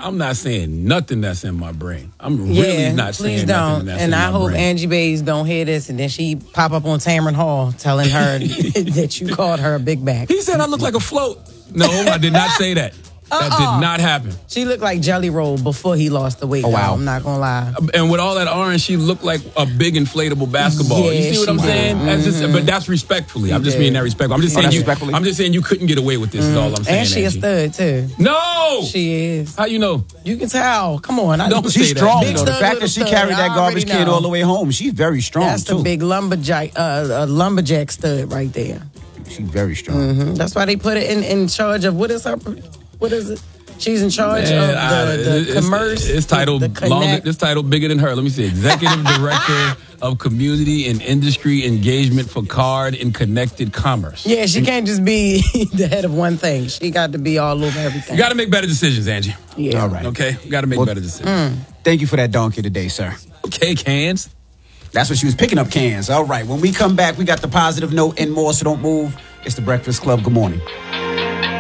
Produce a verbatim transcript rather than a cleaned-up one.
I'm not saying nothing that's in my brain. I'm yeah, really not please saying don't. nothing that's and in I my hope brain. Angie Bays don't hear this, and then she pop up on Tamron Hall telling her that you called her a big back. He said I look like a float. No, I did not say that. That Uh-uh. did not happen. She looked like Jelly Roll before he lost the weight. Oh, wow. Though, I'm not gonna lie. And with all that orange, she looked like a big inflatable basketball. Yeah, you see what she I'm did. saying? That's just, but that's respectfully. I'm just did. being that respectful. I'm just Oh, saying that's you. respectfully? I'm just saying you couldn't get away with this. Is all I'm saying. And she a Angie. stud too. No, She is. How you know? You can tell. Come on. I Don't know. say She's that. strong, Big though. The stud, fact little that she stud. carried I that garbage already can know. all the way home, she's very strong, That's too. the big lumberjack, uh, a lumberjack stud right there. She's very strong. Mm-hmm. That's why they put it in, in charge of what is her? What is it? She's in charge Man, of I- the, the it's, commerce. It's titled the connect. longer. It's titled bigger than her. Let me see. Executive Director of Community and Industry Engagement for Card and Connected Commerce. Yeah, she can't just be the head of one thing. She got to be all over everything. You got to make better decisions, Angie. Yeah. All right. Okay, you got to make Well, better decisions. Thank you for that donkey today, sir. Okay, cans. That's what she was picking up cans. All right. When we come back, we got the positive note and more, so don't move. It's the Breakfast Club. Good morning.